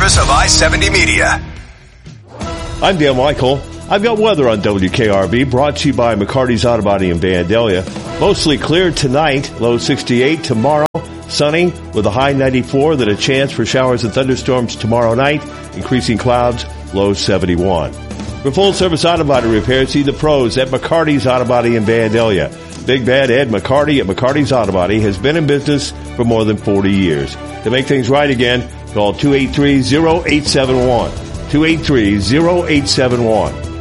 service of I-70 Media. I'm Dan Michael. I've got weather on WKRB, brought to you by McCarty's Auto Body in Vandalia. Mostly clear tonight, low 68. Tomorrow, sunny with a high 94, then a chance for showers and thunderstorms tomorrow night. Increasing clouds, low 71. For full-service auto body repair, see the pros at McCarty's Auto Body in Vandalia. Big Bad Ed McCarty at McCarty's Auto Body has been in business for more than 40 years. To make things right again, call 283-0871. 283-0871.